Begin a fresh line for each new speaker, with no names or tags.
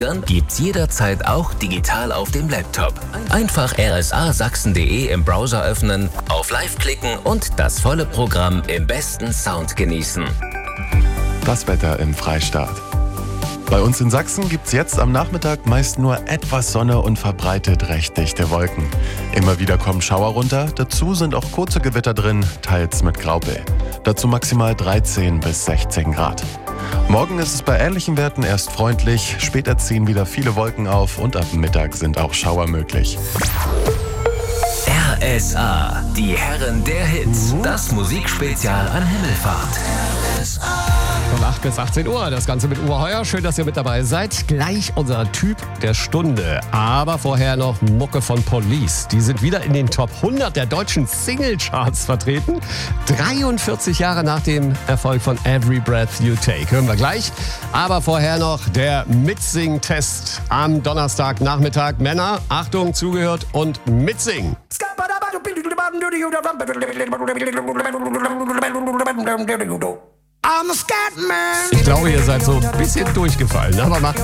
gibt's jederzeit auch digital auf dem Laptop. Einfach rsa-sachsen.de im Browser öffnen, auf Live klicken und das volle Programm im besten Sound genießen.
Das Wetter im Freistaat. Bei uns in Sachsen gibt's jetzt am Nachmittag meist nur etwas Sonne und verbreitet recht dichte Wolken. Immer wieder kommen Schauer runter, dazu sind auch kurze Gewitter drin, teils mit Graupel. Dazu maximal 13 bis 16 Grad. Morgen ist es bei ähnlichen Werten erst freundlich, später ziehen wieder viele Wolken auf und ab Mittag sind auch Schauer möglich.
RSA, die Herren der Hits, das Musikspezial an Himmelfahrt.
Von 8 bis 18 Uhr, das Ganze mit Uwe Heuer. Schön, dass ihr mit dabei seid. Gleich unser Typ der Stunde. Aber vorher noch Mucke von Police. Die sind wieder in den Top 100 der deutschen Singlecharts vertreten. 43 Jahre nach dem Erfolg von Every Breath You Take. Hören wir gleich. Aber vorher noch der Mitsing-Test am Donnerstagnachmittag. Männer, Achtung, zugehört und mitsingen.
I'm a scat man.
Ich glaube, ihr seid so ein bisschen durchgefallen, aber macht